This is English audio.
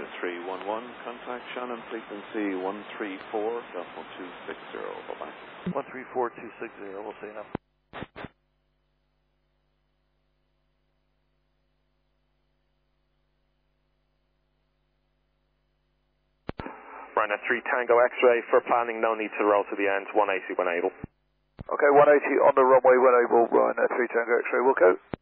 311, contact Shannon frequency 134.260. Bye-bye. 134.260, we'll see you now. Ryanair 3 Tango X-ray for planning, no need to roll to the end, 180 when able. Okay, 180 on the runway when able, Ryanair 3 Tango X-ray, we'll go.